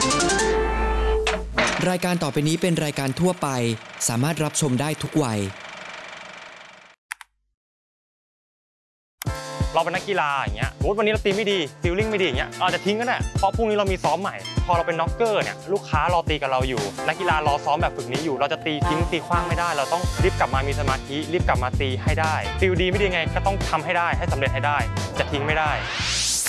รายการต่อไปนี้เป็นรายการทั่วไปสามารถรับชมได้ทุกวัยเราเป็นนักกีฬาอย่างเงี้ยสมมติวันนี้เราตีไม่ดีฟีลลิ่งไม่ดีอย่างเงี้ยเราจะทิ้งก็ได้เพราะพรุ่งนี้เรามีซ้อมใหม่พอเราเป็นน็อกเกอร์เนี่ยลูกค้ารอตีกับเราอยู่นักกีฬารอซ้อมแบบฝึกนี้อยู่เราจะตีทิ้งตีขว้างไม่ได้เราต้องรีบกลับมามีสมาธิรีบกลับมาตีให้ได้ฟีลดีไม่ดีไงก็ต้องทำให้ได้ให้สำเร็จให้ได้จะทิ้งไม่ได้